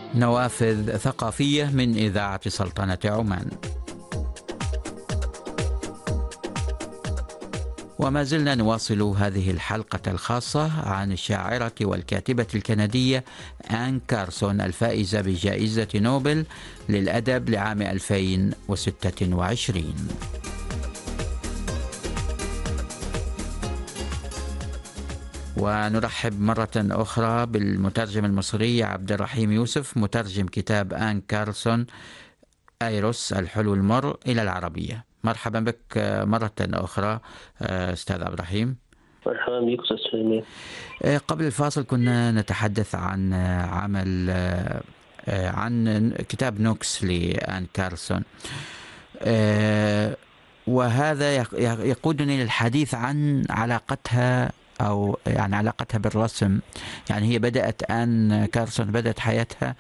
نوافذ ثقافية من إذاعة سلطنة عمان. وما زلنا نواصل هذه الحلقة الخاصة عن الشاعرة والكاتبة الكندية آن كارسون الفائزة بجائزة نوبل للأدب لعام 2026. ونرحب مرة أخرى بالمترجم المصري عبد الرحيم يوسف، مترجم كتاب آن كارسون أيروس الحلو المر إلى العربية. مرحبا بك مرة أخرى أستاذ عبد الرحيم. مرحبا بك أستاذ سليمان. قبل الفاصل كنا نتحدث عن عمل عن كتاب نوكس لآن كارسون، وهذا يقودني للحديث عن علاقتها أو يعني علاقتها بالرسم. يعني هي آن كارسون بدأت حياتها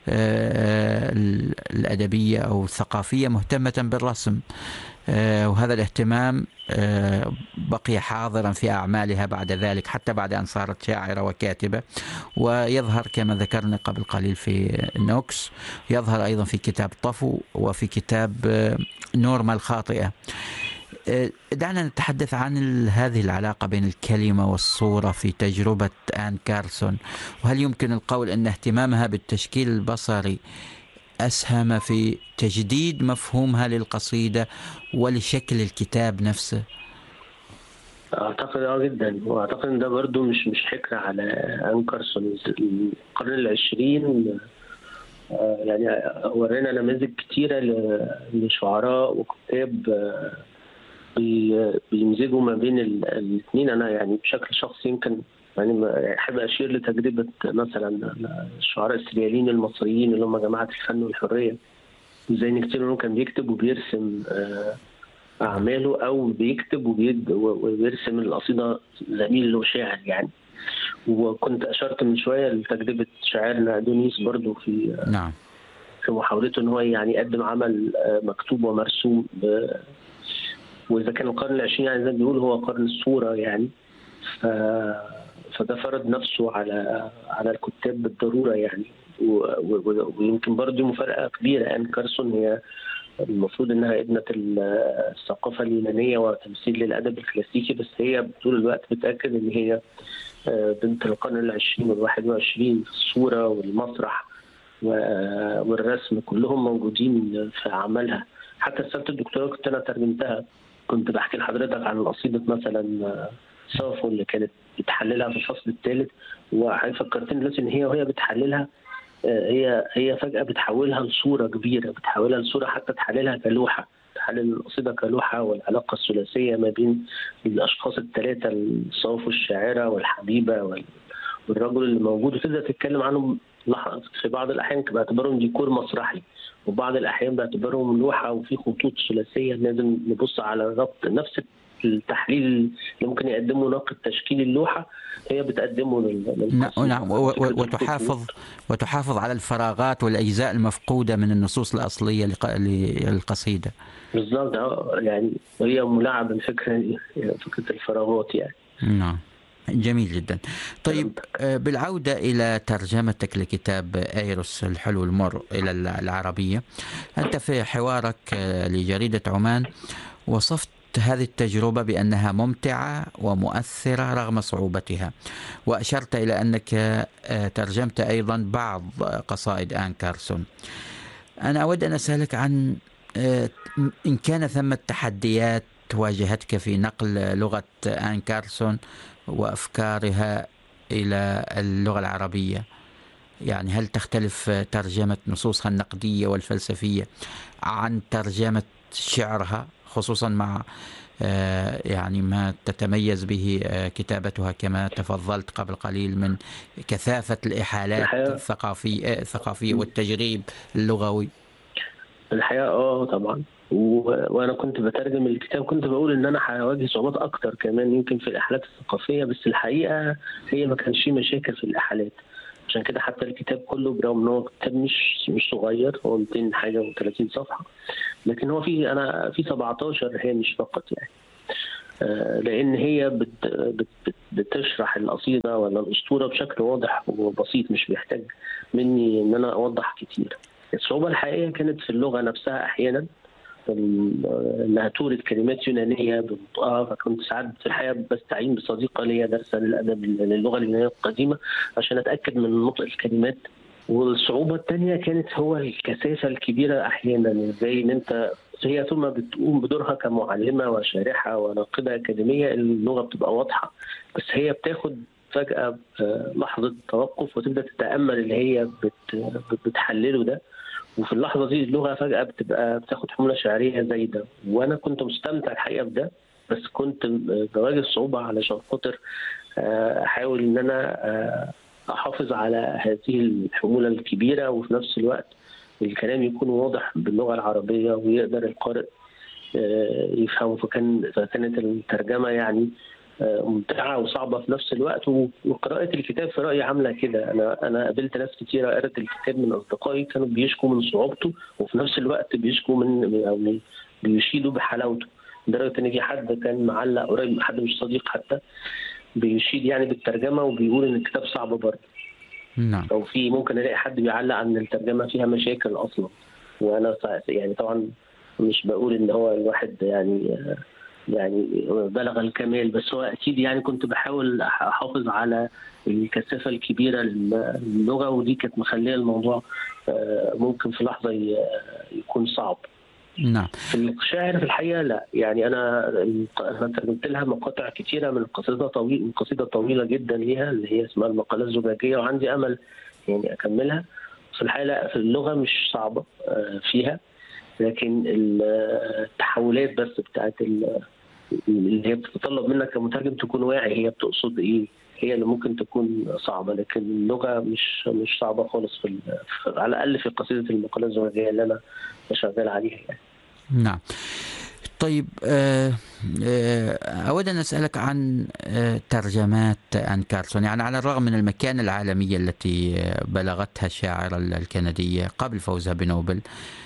الأدبية أو الثقافية مهتمة بالرسم، وهذا الاهتمام بقي حاضرا في أعمالها بعد ذلك، حتى بعد أن صارت شاعرة وكاتبة. ويظهر كما ذكرنا قبل قليل في نوكس، يظهر أيضا في كتاب طفو وفي كتاب نورما الخاطئة. دعنا نتحدث عن هذه العلاقة بين الكلمة والصورة في تجربة آن كارسون، وهل يمكن القول أن اهتمامها بالتشكيل البصري أسهم في تجديد مفهومها للقصيدة ولشكل الكتاب نفسه؟ أعتقد جدا، وأعتقد أن ده برضو مش حكر على آن كارسون. القرن العشرين يعني ورينا نماذج كتيرة لشعراء وكتاب بيمزجوا ما بين الاثنين. أنا يعني بشكل شخصي يمكن يعني أحب أشير لتجربة مثلا الشعراء السرياليين المصريين اللي هم جماعة الفن والحرية، زي نكتير إنه كان بيكتب وبيرسم أعماله، أو بيكتب وبيرسم القصيدة زميل له شاعر يعني. وكنت أشرت من شوية لتجربة شاعرنا أدونيس برضو في نعم في محاولته إن هو يعني يقدم عمل مكتوب ومرسوم وإذا كان القرن العشرين يعني زي ما بيقول هو قرن الصورة يعني، فده فرض نفسه على الكتاب بالضرورة يعني. ويمكن برضه مفارقة كبيرة. آن كارسون هي المفروض انها ابنة الثقافة اليونانية وتمثيل للأدب الكلاسيكي، بس هي طول الوقت بتأكد ان هي بنت القرن العشرين والواحد وعشرين. الصورة والمسرح والرسم كلهم موجودين في أعمالها. حتى رسالة الدكتوراه كنت أنا ترجمتها، كنت بحكي لحضرتك عن قصيدة مثلا صافو اللي كانت بتحللها في الفصل الثالث، وفكرتني دلوقتي ان وهي بتحللها هي فجأة بتحولها لصورة كبيرة، بتحولها لصورة حتى تحللها كلوحة، تحلل القصيدة كلوحة والعلاقة الثلاثية ما بين الأشخاص الثلاثة، الصافو الشاعرة والحبيبة والرجل اللي موجود، وتبدأ تتكلم عنهم في بعض الأحيان باعتبارهم ديكور مسرحي، وبعض الأحيان باعتبارهم لوحة وفي خطوط ثلاثية. لازم نبص على ربط نفس التحليل اللي ممكن يقدمه ناقد تشكيل اللوحة هي بتقدمه نعم، وتحافظ على الفراغات والأجزاء المفقودة من النصوص الأصلية للقصيدة. بالضبط، يعني هي ملاعبة الفكرة الفراغات يعني. نعم، جميل جدا. طيب، بالعودة إلى ترجمتك لكتاب أيروس الحلو المر إلى العربية، أنت في حوارك لجريدة عمان وصفت هذه التجربة بأنها ممتعة ومؤثرة رغم صعوبتها، وأشرت إلى أنك ترجمت أيضا بعض قصائد آن كارسون. أنا أود أن أسألك عن إن كان ثمة تحديات واجهتك في نقل لغة آن كارسون وأفكارها إلى اللغة العربية. يعني هل تختلف ترجمة نصوصها النقدية والفلسفية عن ترجمة شعرها، خصوصا مع يعني ما تتميز به كتابتها كما تفضلت قبل قليل من كثافة الإحالات الثقافية والتجريب اللغوي؟ الحقيقة طبعا. وانا كنت بترجم الكتاب كنت بقول ان انا هواجه صعوبات اكتر كمان يمكن في الاحالات الثقافيه، بس الحقيقه هي ما كانش فيه مشاكل في الاحالات. عشان كده حتى الكتاب كله برغم ان هو كتاب مش صغير، هو 200 حاجه و30 صفحه، لكن هو في 17 هامش فقط يعني. لان هي بتشرح القصيده ولا الاسطوره بشكل واضح وبسيط، مش بيحتاج مني ان انا اوضح كتير. الصعوبه الحقيقيه كانت في اللغه نفسها احيانا، انها تورد كلمات يونانيه بنطقها، فكنت ساعات في الحقيقه بستعين بصديقه ليا دارسه للادب للغه اليونانيه القديمه عشان اتاكد من نطق الكلمات. والصعوبه الثانيه كانت هو الكثافه الكبيره احيانا، ازاي ان انت هي ثم بتقوم بدورها كمعلمه وشارحه وناقده اكاديميه، اللغه بتبقى واضحه، بس هي بتاخد فجاه لحظه توقف وتبدا تتامل اللي هي بتحلله ده، وفي اللحظه دي اللغه فجاه بتاخد حمله شعريه زايده. وانا كنت مستمتع الحقيقه بده، بس كنت بواجه صعوبه علشان خاطر احاول ان انا احافظ على هذه الحموله الكبيره، وفي نفس الوقت الكلام يكون واضح باللغه العربيه ويقدر القارئ يفهمه. فكانت الترجمه يعني ممتعه وصعبه في نفس الوقت. وقراءه الكتاب في رايي عامله كده، انا قابلت ناس كتيره قرأت الكتاب من اصدقائي كانوا بيشكوا من صعوبته، وفي نفس الوقت بيشكوا من او بيشيدوا بحلاوته، لدرجه ان في حد كان معلق قريب، حد مش صديق حتى، بيشيد يعني بالترجمه وبيقول ان الكتاب صعب برضه. نعم. او في ممكن الاقي حد بيعلق ان الترجمه فيها مشاكل اصلا، وانا يعني طبعا مش بقول ان هو الواحد يعني بلغ الكمال، بس هو اكيد يعني كنت بحاول احافظ على الكثافه الكبيره للغه، ودي كانت مخليه الموضوع ممكن في لحظه يكون صعب. نعم. في الشعر في الحقيقه لا، يعني انا ترجمت لها مقاطع كثيره من قصيده طويله جدا ليها اللي هي اسمها المقاله الزجاجيه، وعندي امل يعني اكملها. في الحقيقه لا، في اللغه مش صعبه فيها، لكن التحولات بس بتاعت اللي هي بتتطلب منك كمترجم تكون واعي هي بتقصد ايه، هي اللي ممكن تكون صعبه، لكن اللغه مش صعبه خالص على الاقل في قصيده المقاله الزجاجيه اللي انا شغال عليها يعني. نعم. طيب، أود أن أسألك عن ترجمات آن كارسون. يعني على الرغم من المكانة العالمية التي بلغتها الشاعرة الكندية قبل فوزها بنوبل،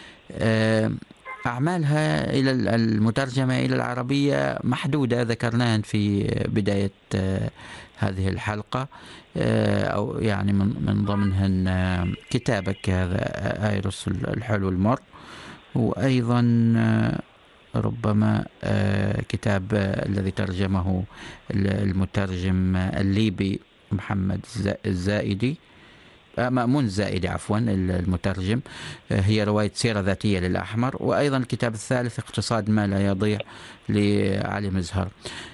أعمالها إلى المترجمة إلى العربية محدودة، ذكرناها في بداية هذه الحلقة، أو يعني من ضمنهن كتابك هذا آيروس الحلو المر، وأيضا ربما كتاب الذي ترجمه المترجم الليبي محمد الزائدي، مأمون الزائدي عفوا، المترجم، هي رواية سيرة ذاتية للأحمر، وأيضا الكتاب الثالث اقتصاد ما لا يضيع لعلي مزهر.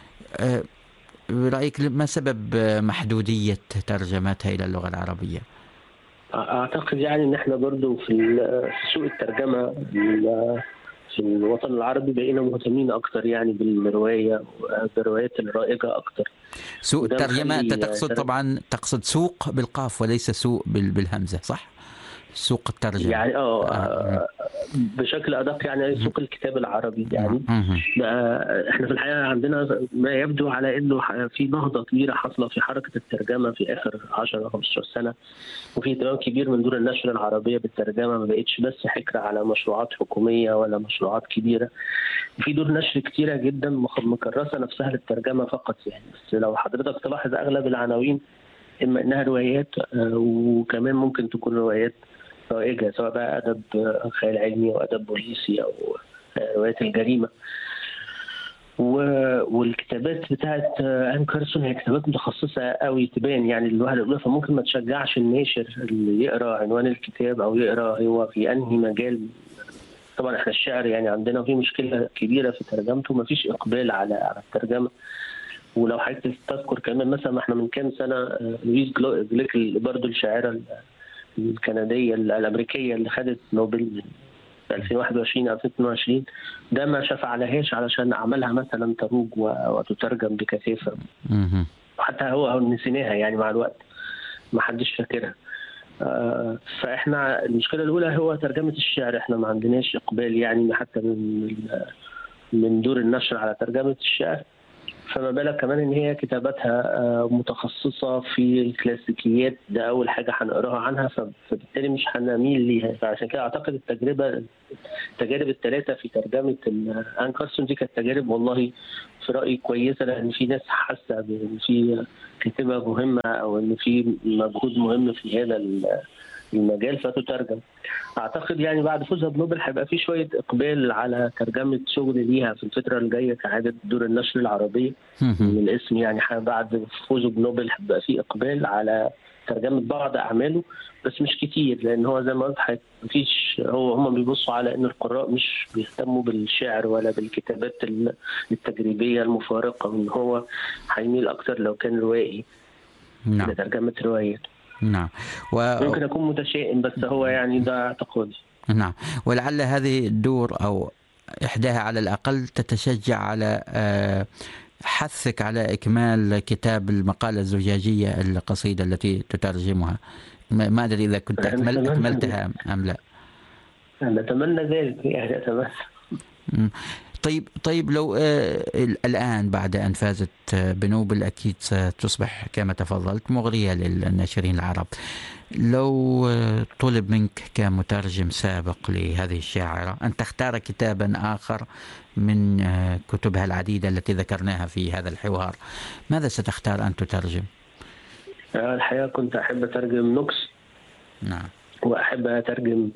برأيك ما سبب محدودية ترجمتها إلى اللغة العربية؟ أعتقد يعني إن إحنا برضو في سوق الترجمة في الوطن العربي بقينا مهتمين أكتر يعني بالروايات الرائجة أكتر. سوق الترجمة أنت تقصد طبعا تقصد سوق بالقاف وليس سوق بالهمزة، صح؟ سوق الترجمة يعني بشكل أدق يعني سوق الكتاب العربي يعني. احنا في الحقيقة عندنا ما يبدو على انه في نهضة كبيرة حصلة في حركة الترجمة في اخر 10-15 سنة، وفي اهتمام كبير من دور النشر العربية بالترجمة، ما بقتش بس حكر على مشروعات حكومية ولا مشروعات كبيرة، في دور نشر كتيرة جدا مكرسة نفسها للترجمة فقط يعني. بس لو حضرتك تلاحظ اغلب العناوين اما انها روايات وكمان ممكن تكون روايات رائجة، سواء بقى أدب خيال علمي أو أدب بوليسي أو روايات الجريمة. والكتابات بتاعت آن كارسون هي كتابات متخصصة قوي تبان يعني الواحد يقولها، فممكن ما تشجعش الناشر اللي يقرأ عنوان الكتاب أو يقرأ هو في أنهي مجال. طبعا احنا الشعر يعني عندنا فيه مشكلة كبيرة في ترجمته، ما فيش إقبال على الترجمة. ولو حضرتك تذكر كمان مثلا احنا من كام سنة لويس جليك برضه الشاعرة الكندية الأمريكية اللي خدت نوبل في 2021 أو 2022، ده ما شفعلهاش علشان أعمالها مثلا تروج وتترجم بكثافة، وحتى هو نسيناها يعني مع الوقت ما حدش فاكرها. فإحنا المشكلة الأولى هو ترجمة الشعر، إحنا ما عندناش إقبال يعني حتى من دور النشر على ترجمة الشعر. فما بالك كمان ان هي كتاباتها متخصصه في الكلاسيكيات، ده اول حاجه هنقراها عنها، فبالتالي مش هنميل ليها. فعشان كده اعتقد التجارب الثلاثه في ترجمه آن كارسون دي كانت تجارب والله في رايي كويسه، لان في ناس حاسه بان في كتابه مهمه او ان في مجهود مهم في هذا المجال فتترجم. اعتقد يعني بعد فوزها بنوبل هيبقى في شويه اقبال على ترجمه شغل ليها في الفتره الجايه كعاده دور النشر العربيه من الاسم، يعني بعد فوزه بنوبل هيبقى في اقبال على ترجمه بعض اعماله، بس مش كتير، لان هو زي ما قلت مفيش، هم بيبصوا على ان القراء مش بيهتموا بالشعر ولا بالكتابات التجريبيه المفارقه، وان هو هيميل اكتر لو كان روائي. نعم. ترجمه روايات. نعم. ممكن أكون متشائم، بس هو يعني ده اعتقادي. نعم. ولعل هذه الدور أو إحداها على الأقل تتشجع على حثك على إكمال كتاب المقالة الزجاجية القصيدة التي تترجمها. ما أدري إذا كنت أكملتها أم لا. نتمنى ذلك، يعني أتمنى. طيب لو الآن بعد أن فازت بنوبل أكيد ستصبح كما تفضلت مغرية للناشرين العرب. لو طلب منك كمترجم سابق لهذه الشاعرة أن تختار كتابا آخر من كتبها العديدة التي ذكرناها في هذا الحوار، ماذا ستختار أن تترجم؟ الحقيقة كنت أحب أترجم نوكس. نعم. وأحب أترجم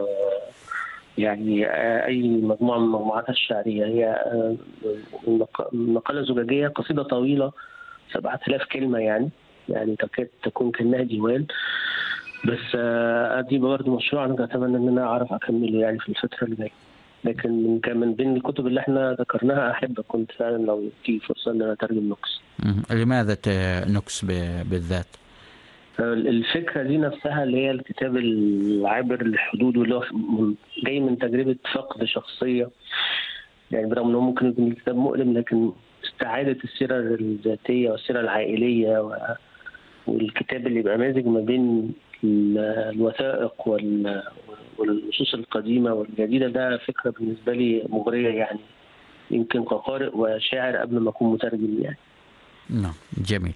يعني أي مجموعة من مجموعاتها الشعرية. هي مقالة زجاجية قصيدة طويلة 7000 كلمة، يعني تكاد تكون كأنها ديوان، بس دي برضه مشروع أنا أتمنى إن أنا أعرف أكمله يعني في الفترة اللي جاية. لكن من بين الكتب اللي احنا ذكرناها أحب كنت فعلا لو في فرصة إن أنا أترجم نوكس. لماذا نوكس بالذات؟ الفكرة دي نفسها اللي هي الكتاب العابر للحدود، واللي هو جاي من تجربة فقد شخصية، يعني برغم أنه ممكن يكون الكتاب مؤلم، لكن استعادة السيرة الذاتية والسيرة العائلية والكتاب اللي يبقى مازج ما بين الوثائق والنصوص القديمة والجديدة، ده فكرة بالنسبة لي مغرية، يعني يمكن كقارئ وشاعر قبل ما أكون مترجم يعني. نعم، جميل.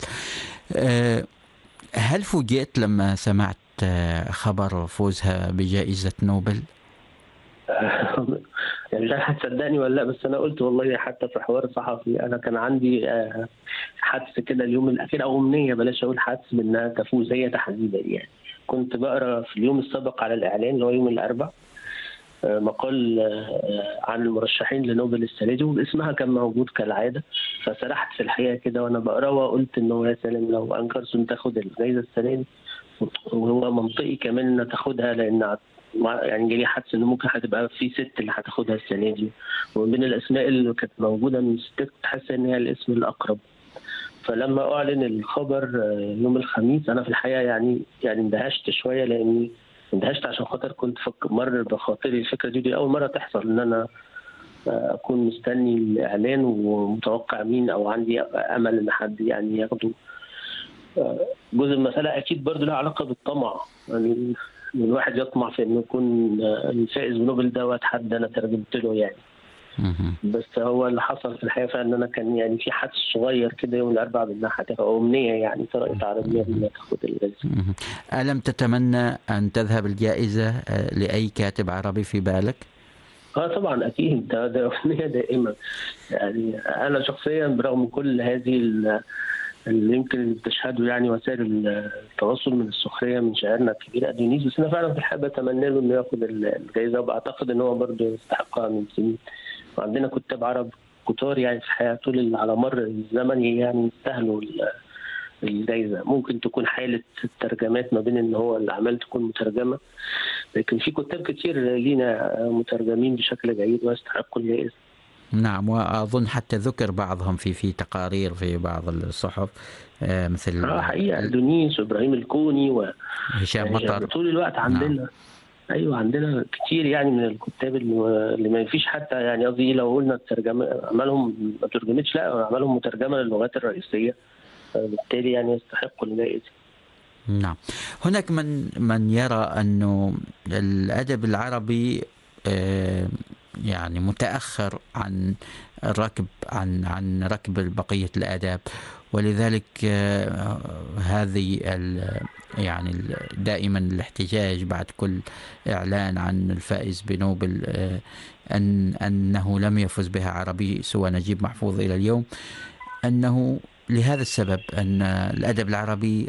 هل فوجئت لما سمعت خبر فوزها بجائزة نوبل؟ يعني مش عارف هتصدقني ولا لا، بس أنا قلت والله حتى في حوار صحفي، أنا كان عندي حدس كده اليوم الأخير، أو أمنية بلاش أقول حدس، بأنها تفوز هي تحديدا. يعني كنت بقرأ في اليوم السابق على الإعلان اللي هو يوم الأربعاء مقال عن المرشحين لنوبل السنة دي، واسمها كان موجود كالعادة، فسرحت في الحقيقة كده وأنا بقرأ وقلت إنه يا سلام لو آن كارسون تاخد الجائزة السنة دي، وهو منطقي كمان إنها تاخدها، لأن يعني جالي حدس إنه ممكن هتبقى في ست اللي هتاخدها السنة دي، ومن بين الأسماء اللي كانت موجودة من الستات حاسة إن هي الاسم الأقرب. فلما أعلن الخبر يوم الخميس أنا في الحقيقة يعني اندهشت شوية، لأني اندهشت عشان خاطر كنت مر بخاطري الفكرة دي أول مرة تحصل، إن أنا أكون مستني الإعلان ومتوقع مين، أو عندي أمل إن حد يعني ياخده. جزء المسألة أكيد برضو لها علاقة بالطمع، يعني الواحد يطمع في إنه يكون الفائز بنوبل دوت حد أنا ترجمت له يعني. بس هو اللي حصل في الحقيقة فإن أنا كان يعني في حدث صغير كده يوم الأربعاء بأنها هتبقى أمنية، يعني طريقة عربية إنها تاخد الجائزة. ألم تتمنى أن تذهب الجائزة لأي كاتب عربي في بالك؟ طبعا أكيد، ده أمنية دائما. يعني أنا شخصيا برغم كل هذه اللي يمكن تشهده يعني وسائل التواصل من السخرية من شاعرنا الكبير أدونيس، بس أنا فعلا في الحقيقة بتمنى له إنه ياخد الجائزة، وبعتقد إن هو برضه يستحقها من سنين. وعندنا كتاب عرب كتار يعني في الحياة طول على مر الزمن يعني يستاهلوا الجائزة. ممكن تكون حالة الترجمات ما بين إن هو الأعمال تكون مترجمة، لكن في كتاب كتير لينا مترجمين بشكل جيد ويستحقوا الجائزة. نعم، وأظن حتى ذكر بعضهم في تقارير في بعض الصحف مثل حقيقة أدونيس وإبراهيم الكوني وهشام مطر طول الوقت عندنا. نعم. أيوة عندنا كتير يعني من الكتاب اللي ما فيش حتى، يعني قصدي لو قلنا الترجمة أعمالهم ما ترجمتش، لا أعمالهم مترجمة للغات الرئيسية، بالتالي يعني يستحقوا الجائزة. نعم. هناك من يرى أنه الأدب العربي يعني متأخر عن الركب عن ركب بقية الآداب، ولذلك هذه يعني دائما الاحتجاج بعد كل إعلان عن الفائز بنوبل أنه لم يفز بها عربي سوى نجيب محفوظ إلى اليوم، أنه لهذا السبب أن الأدب العربي